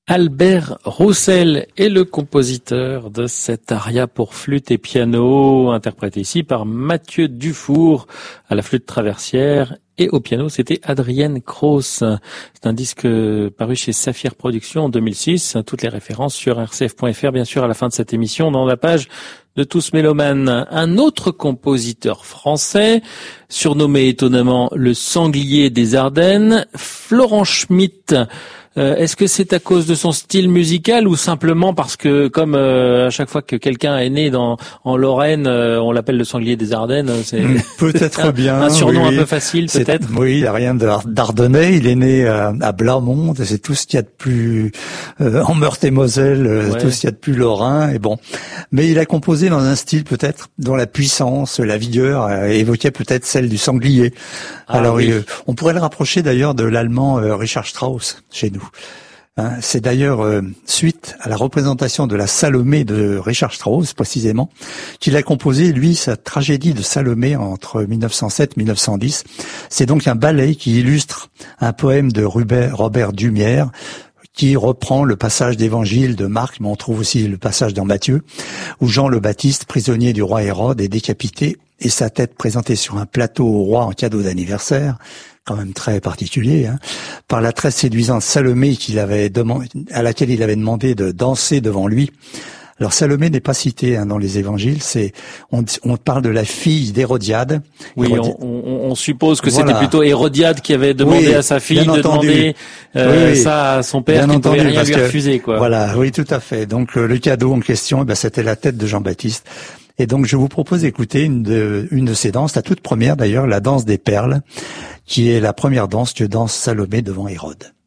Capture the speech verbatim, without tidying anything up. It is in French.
Albert Roussel est le compositeur de cet aria pour flûte et piano, interprété ici par Mathieu Dufour à la flûte traversière, et au piano c'était Adrienne Kroos. C'est un disque paru chez Saphir Productions en deux mille six. Toutes les références sur r c f point f r, bien sûr, à la fin de cette émission, dans la page de Tous Mélomanes. Un autre compositeur français, surnommé étonnamment le sanglier des Ardennes, Florent Schmitt. Euh, est-ce que c'est à cause de son style musical ou simplement parce que, comme euh, à chaque fois que quelqu'un est né dans en Lorraine, euh, on l'appelle le sanglier des Ardennes? C'est peut-être un, bien un surnom oui. un peu facile, peut-être. Oui, il n'y a rien d'ardennais. Il est né à, à Blamont. C'est tout ce qu'il y a de plus euh, en Meurthe-et-Moselle, ouais. Tout ce qu'il y a de plus lorrain. Et bon, mais il a composé dans un style peut-être dont la puissance, la vigueur euh, évoquait peut-être celle du sanglier. Ah, Alors, oui. il, on pourrait le rapprocher d'ailleurs de l'allemand euh, Richard Strauss chez nous. Hein, c'est d'ailleurs euh, suite à la représentation de la Salomé de Richard Strauss, précisément, qu'il a composé, lui, sa tragédie de Salomé entre mille neuf cent sept et mille neuf cent dix. C'est donc un ballet qui illustre un poème de Robert Dumière, qui reprend le passage d'évangile de Marc, mais on trouve aussi le passage dans Matthieu, où Jean le Baptiste, prisonnier du roi Hérode, est décapité et sa tête présentée sur un plateau au roi en cadeau d'anniversaire, quand même très particulier, hein, par la très séduisante Salomé qu'il avait demandé, à laquelle il avait demandé de danser devant lui. Alors Salomé n'est pas citée hein, dans les évangiles, c'est on, on parle de la fille d'Hérodiade. Oui, Hérodiade. On, on, on suppose que voilà. C'était plutôt Hérodiade qui avait demandé oui, à sa fille de entendu. demander euh, oui, oui. ça à son père, bien qui ne pouvait rien lui que, refuser, quoi. Voilà, oui, tout à fait. Donc le cadeau en question, eh ben, c'était la tête de Jean-Baptiste. Et donc je vous propose d'écouter une de, une de ces danses, la toute première d'ailleurs, la danse des perles, qui est la première danse que danse Salomé devant Hérode.